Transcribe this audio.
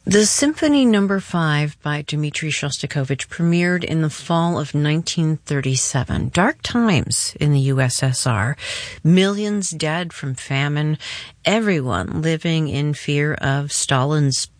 The Symphony No. 5 by Dmitri Shostakovich premiered in the fall of 1937. Dark times in the USSR. Millions dead from famine. Everyone living in fear of Stalin's